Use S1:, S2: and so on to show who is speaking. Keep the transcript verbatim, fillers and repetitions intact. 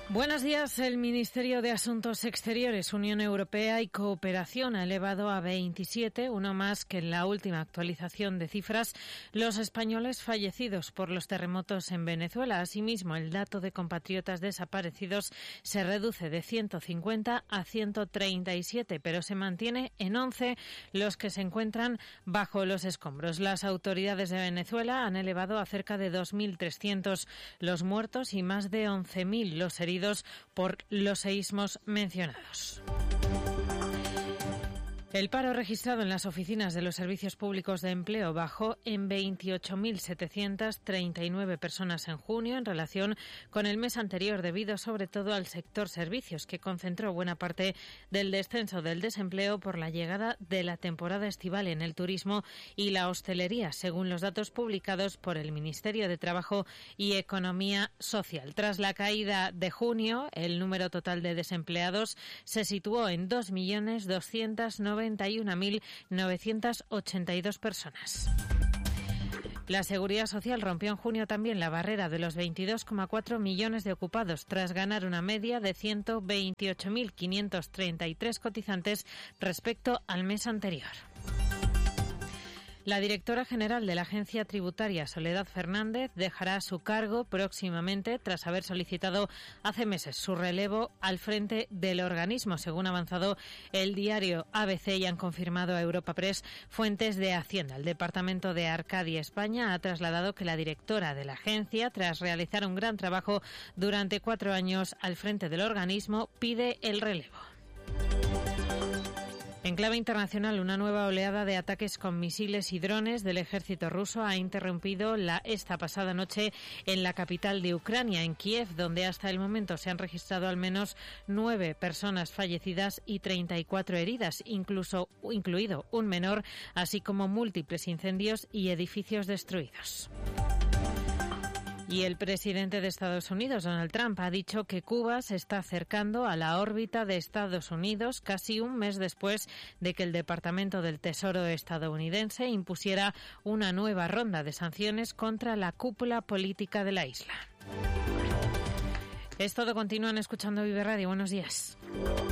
S1: Buenos días. El Ministerio de Asuntos Exteriores, Unión Europea y Cooperación ha elevado a veintisiete, uno más que en la última actualización de cifras, los españoles fallecidos por los terremotos en Venezuela. Asimismo, el dato de compatriotas desaparecidos se reduce de ciento cincuenta a ciento treinta y siete, pero se mantiene en once los que se encuentran bajo los escombros. Las autoridades de Venezuela han elevado a cerca de dos mil trescientos los muertos y más de once mil los heridos por los seísmos mencionados. El paro registrado en las oficinas de los servicios públicos de empleo bajó en veintiocho mil setecientas treinta y nueve personas en junio en relación con el mes anterior, debido sobre todo al sector servicios, que concentró buena parte del descenso del desempleo por la llegada de la temporada estival en el turismo y la hostelería, según los datos publicados por el Ministerio de Trabajo y Economía Social. Tras la caída de junio, el número total de desempleados se situó en dos millones doscientos noventa y uno mil novecientas ochenta y dos personas. La Seguridad Social rompió en junio también la barrera de los veintidós coma cuatro millones de ocupados, tras ganar una media de ciento veintiocho mil quinientos treinta y tres cotizantes respecto al mes anterior. La directora general de la Agencia Tributaria, Soledad Fernández, dejará su cargo próximamente tras haber solicitado hace meses su relevo al frente del organismo, según ha avanzado el diario A B C y han confirmado a Europa Press fuentes de Hacienda. El Departamento de Arcadia, España, ha trasladado que la directora de la agencia, tras realizar un gran trabajo durante cuatro años al frente del organismo, pide el relevo. En clave internacional, una nueva oleada de ataques con misiles y drones del ejército ruso ha interrumpido la esta pasada noche en la capital de Ucrania, en Kiev, donde hasta el momento se han registrado al menos nueve personas fallecidas y treinta y cuatro heridas, incluso incluido un menor, así como múltiples incendios y edificios destruidos. Y el presidente de Estados Unidos, Donald Trump, ha dicho que Cuba se está acercando a la órbita de Estados Unidos casi un mes después de que el Departamento del Tesoro estadounidense impusiera una nueva ronda de sanciones contra la cúpula política de la isla. Es todo. Continúan escuchando Vive Radio. Buenos días.